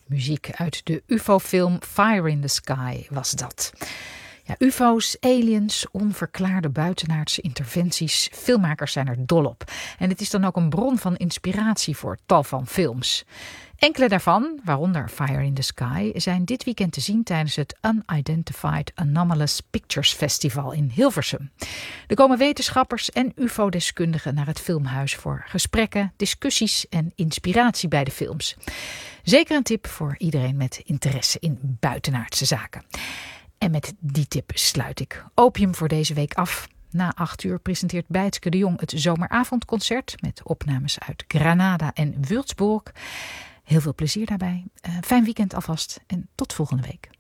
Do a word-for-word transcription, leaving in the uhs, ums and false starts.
Muziek uit de U F O-film Fire in the Sky was dat. Ja, U F O's, aliens, onverklaarde buitenaardse interventies. Filmmakers zijn er dol op. En het is dan ook een bron van inspiratie voor tal van films. Enkele daarvan, waaronder Fire in the Sky, zijn dit weekend te zien tijdens het Unidentified Anomalous Pictures Festival in Hilversum. Er komen wetenschappers en U F O-deskundigen naar het filmhuis voor gesprekken, discussies en inspiratie bij de films. Zeker een tip voor iedereen met interesse in buitenaardse zaken. En met die tip sluit ik Opium voor deze week af. Na acht uur presenteert Bijtske de Jong het zomeravondconcert met opnames uit Granada en Würzburg. Heel veel plezier daarbij. Uh, fijn weekend alvast en tot volgende week.